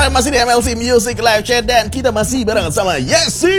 Alright, masih di MLC Music Live Chat dan kita masih bareng sama Yesi.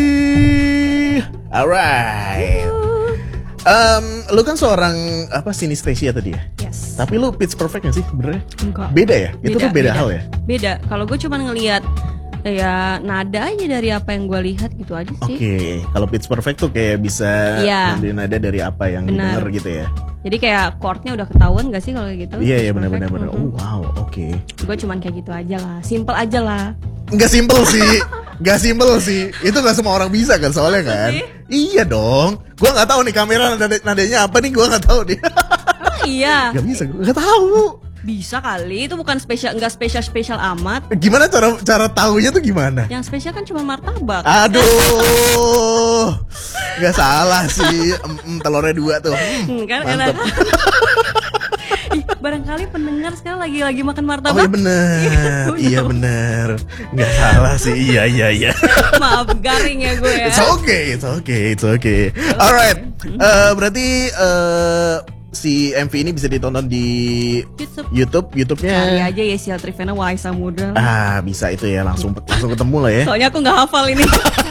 Alright. Lu kan seorang sinestesia tadi ya? Yes. Tapi lu pitch perfect gak sih sebenarnya? Enggak. Beda ya? Itu tuh beda hal ya? Beda. Kalau gue cuma ngelihat ya nada aja dari apa yang gue lihat gitu aja sih. Oke, kalau pitch perfect tuh kayak bisa ngambil nada dari apa yang didengar gitu ya? Jadi kayak chordnya udah ketahuan gak sih kalau kayak gitu? Iya benar. Oh wow, oke. Gue cuman kayak gitu aja lah, simple aja lah. Nggak simple sih, nggak simple sih. Itu nggak semua orang bisa kan soalnya kan? Iya dong. Gue nggak tahu nih kamera nadanya apa nih, gue nggak tahu nih. Oh iya. Gak bisa, gue nggak tahu. Bisa kali, itu bukan spesial, nggak spesial amat. Gimana cara tahunya tuh gimana? Yang spesial kan cuma martabak. Aduh, nggak salah sih. Telurnya 2 tuh. Kan enak. Barangkali pendengar sekarang lagi makan martabak. Oh iya bener, iya bener. Nggak salah sih, iya. Maaf, garing ya gue ya. It's okay. Alright, berarti si MV ini bisa ditonton di YouTube-nya. Cari aja Yesiel Trivena Wahai Samudra. Bisa itu ya, langsung ketemu lah ya. Soalnya aku nggak hafal ini.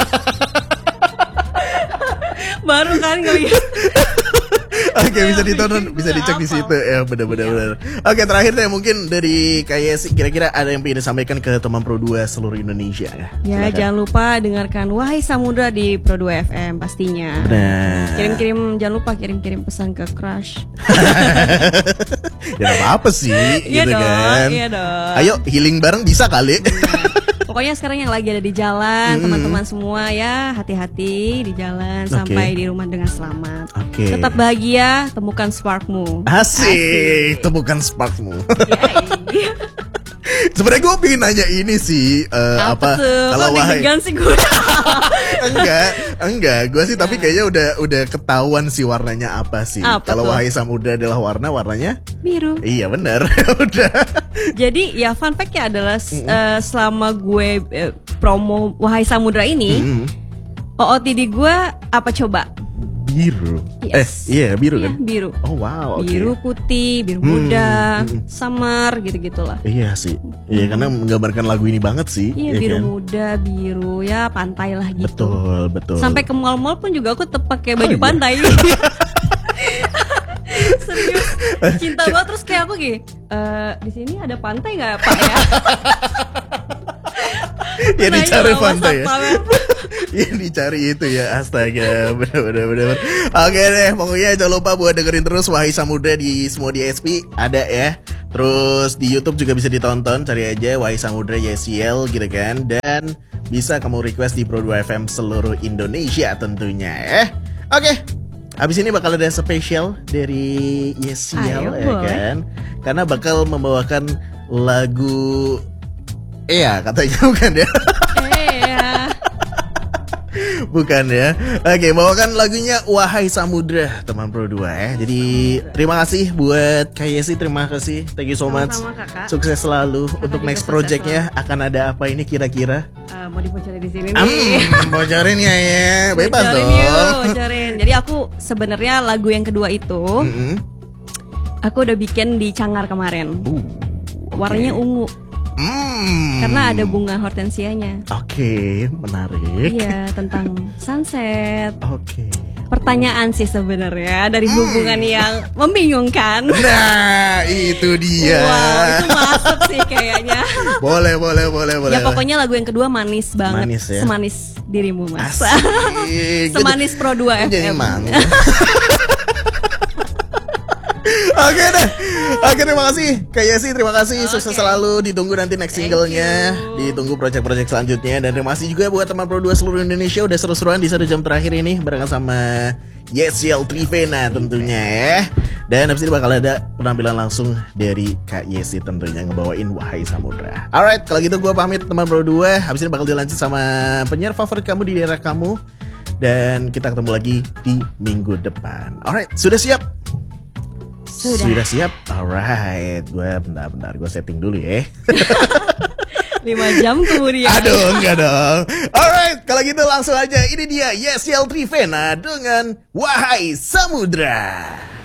Baru kan ngeliat. Oke, bisa ditonton, bisa dicek di situ ya, benar. Oke, terakhir deh mungkin dari kayak kira-kira ada yang ingin disampaikan ke teman Pro 2 seluruh Indonesia ya. Ya, silakan. Jangan lupa dengarkan Wahai Samudra di Pro 2 FM pastinya. Nah. Jangan lupa kirim pesan ke crush. Ya apa sih, iya gitu dong, kan. Iya dong. Ayo healing bareng bisa kali. Pokoknya sekarang yang lagi ada di jalan, teman-teman semua ya, hati-hati di jalan sampai di rumah dengan selamat. Tetap bahagia, temukan sparkmu. Asik. Temukan sparkmu. Sebenarnya gue pengen nanya ini sih, kalau Wahai sih gue. enggak, gue sih tapi kayaknya udah ketahuan sih warnanya apa sih. Kalau Wahai Samudra adalah warnanya biru. Iya benar. Udah. Jadi ya fun fact-nya adalah selama gue promo Wahai Samudra ini, OOTD gue apa coba? Biru. Yes. Biru kan? Biru. Oh wow, biru putih, biru muda, summer gitu-gitulah. Iya sih. Iya karena menggambarkan lagu ini banget sih. Iya, biru kan? Muda, biru ya pantai lah gitu. Betul. Sampai ke mall-mall pun juga aku tetap pakai baju pantai. Serius, cinta banget. Terus kayak aku gini, di sini ada pantai nggak Pak ya? Ya dicari pantai ya. Ya dicari itu ya, astaga, bener. Oke deh, pokoknya jangan lupa buat dengerin terus Wahai Samudra di semua DSP ada ya. Terus di YouTube juga bisa ditonton, cari aja Wahai Samudra Yesiel gitu kan. Dan bisa kamu request di Pro 2 FM seluruh Indonesia tentunya ya. Oke, habis ini bakal ada spesial dari Yesiel ya kan. Karena bakal membawakan lagu katanya bukan ya. Bukan ya. Oke, bawakan lagunya Wahai Samudra teman Pro 2 ya. Jadi terima kasih buat Kak Yesi, terima kasih. Thank you so much. Kakak. Sukses selalu. Untuk next projectnya akan ada apa ini kira-kira? Mau dibocorin di sini nih. Bocorin ya. Bebas dong. Bocorin. Jadi aku sebenarnya lagu yang kedua itu aku udah bikin di Cangar kemarin. Warnanya ungu. Karena ada bunga hortensianya. Oke, menarik. Iya, tentang sunset. Oke. Pertanyaan sih sebenarnya dari hubungan yang membingungkan. Nah, itu dia. Wow, itu masuk sih kayaknya. Boleh. Ya pokoknya lagu yang kedua manis banget. Manis ya? Semanis dirimu Mas. Semanis Pro 2 FM. Oke deh. Oke, terima kasih Kak Yesi, terima kasih. Sukses selalu, ditunggu nanti next singlenya, ditunggu project-project selanjutnya. Dan terima kasih juga buat teman Pro 2 seluruh Indonesia udah seru-seruan di 1 jam terakhir ini barengan sama Yesiel Trivena tentunya ya. Dan habis ini bakal ada penampilan langsung dari Kak Yesi tentunya ngebawain Wahai Samudra. Alright, kalau gitu gue pamit teman Pro 2. Habis ini bakal dilanjut sama penyiar favorit kamu di daerah kamu. Dan kita ketemu lagi di minggu depan. Alright, sudah siap? Sudah siap? Alright, gue bentar, gue setting dulu ya. 5 jam kemudian. Aduh, enggak dong. Alright, kalau gitu langsung aja. Ini dia Yesiel Trivena dengan Wahai Samudra.